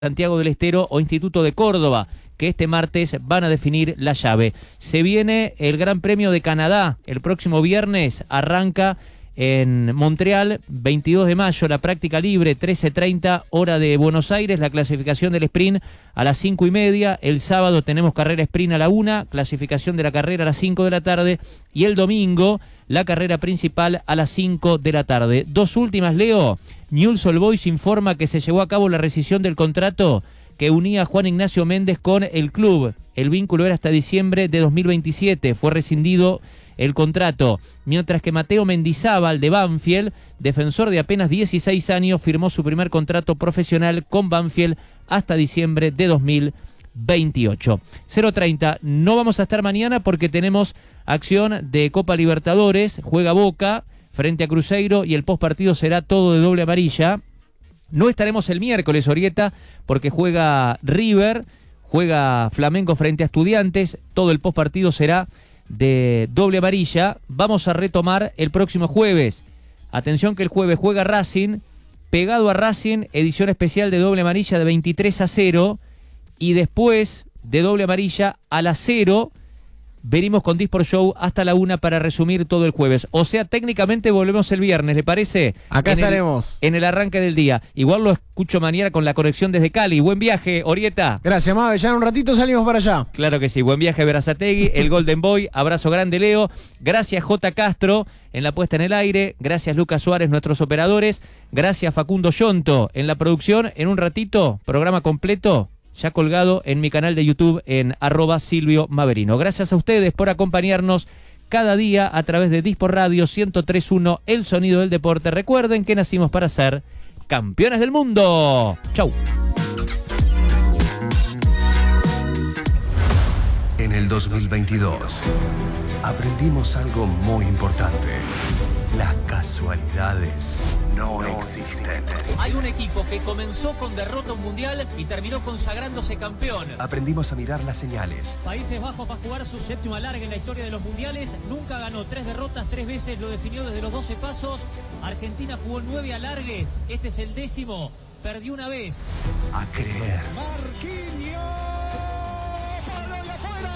Santiago del Estero o Instituto de Córdoba, que este martes van a definir la llave. Se viene el Gran Premio de Canadá, el próximo viernes arranca en Montreal, 22 de mayo, la práctica libre, 13:30, hora de Buenos Aires, la clasificación del sprint a las 5:30, el sábado tenemos carrera sprint a la 1, clasificación de la carrera a las 5 de la tarde, y el domingo la carrera principal a las 5 de la tarde. Dos últimas, Leo. Newell's Old Boys informa que se llevó a cabo la rescisión del contrato que unía a Juan Ignacio Méndez con el club. El vínculo era hasta diciembre de 2027, fue rescindido el contrato, mientras que Mateo Mendizábal de Banfield, defensor de apenas 16 años, firmó su primer contrato profesional con Banfield hasta diciembre de 2028. 0:30, no vamos a estar mañana porque tenemos acción de Copa Libertadores, juega Boca frente a Cruzeiro y el postpartido será todo de doble amarilla. No estaremos el miércoles, Orieta, porque juega River, juega Flamengo frente a Estudiantes, todo el postpartido será de doble amarilla. Vamos a retomar el próximo jueves. Atención que el jueves juega Racing, pegado a Racing, edición especial de doble amarilla de 23-0, y después de doble amarilla a las 0, venimos con Disport Show hasta la 1 para resumir todo el jueves. O sea, técnicamente volvemos el viernes, ¿le parece? Acá estaremos. En el arranque del día. Igual lo escucho mañana con la conexión desde Cali. Buen viaje, Orieta. Gracias, Mabe. Ya en un ratito salimos para allá. Claro que sí. Buen viaje, Berazategui, el Golden Boy. Abrazo grande, Leo. Gracias, J. Castro, en la puesta en el aire. Gracias, Lucas Suárez, nuestros operadores. Gracias, Facundo Yonto, en la producción. En un ratito, programa completo ya colgado en mi canal de YouTube en @Silvio Maverino. Gracias a ustedes por acompañarnos cada día a través de Disport Radio 103.1, el sonido del deporte. Recuerden que nacimos para ser campeones del mundo. Chau. En el 2022 aprendimos algo muy importante. Las casualidades no existen. Hay un equipo que comenzó con derrota mundial y terminó consagrándose campeón. Aprendimos a mirar las señales. Países Bajos va a jugar su séptimo alargue en la historia de los mundiales. Nunca ganó 3 derrotas, 3 veces lo definió desde los 12 pasos. Argentina jugó 9 alargues. Este es el 10º. Perdió una vez. A creer. Marquinhos. ¡Para y afuera!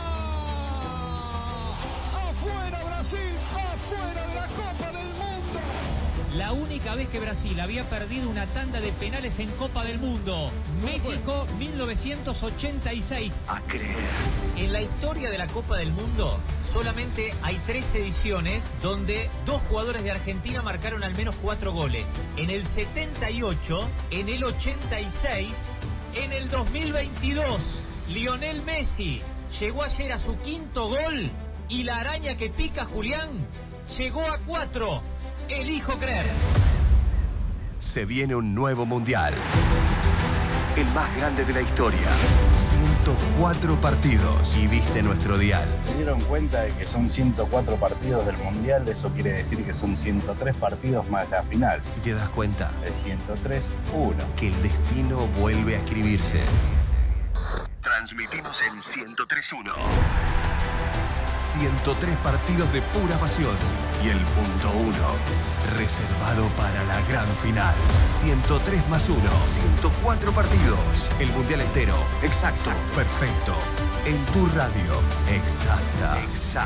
¡Afuera Brasil! ¡Afuera de la Copa del Mundo! La única vez que Brasil había perdido una tanda de penales en Copa del Mundo. México, 1986. A creer. En la historia de la Copa del Mundo solamente hay 3 ediciones donde 2 jugadores de Argentina marcaron al menos 4 goles. En el 78, en el 86, en el 2022. Lionel Messi llegó ayer a su 5º gol y la araña que pica Julián llegó a 4. Elijo creer. Se viene un nuevo mundial. El más grande de la historia. 104 partidos. Y viste nuestro dial. Se dieron cuenta de que son 104 partidos del mundial. Eso quiere decir que son 103 partidos más la final. Y te das cuenta. De 103-1. Que el destino vuelve a escribirse. Transmitimos en 103.1. 103 partidos de pura pasión. Y el punto 1, reservado para la gran final. 103 más 1, 104 partidos. El mundial entero, exacto, perfecto. En tu radio, exacta.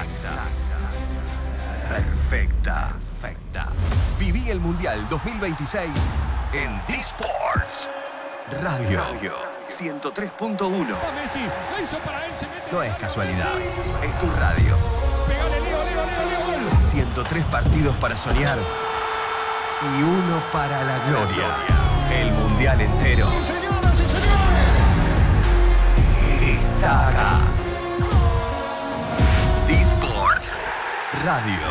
Perfecta. Viví el mundial 2026 en Disports Radio 103.1. No es casualidad, es tu radio. 103 partidos para soñar y 1 para la gloria. El mundial entero está acá. Disports Radio.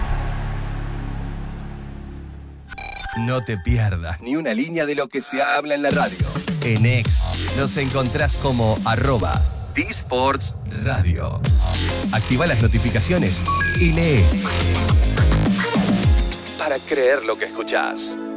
No te pierdas ni una línea de lo que se habla en la radio. En X nos encontrás como @Disports Radio. Activa las notificaciones y lee para creer lo que escuchás.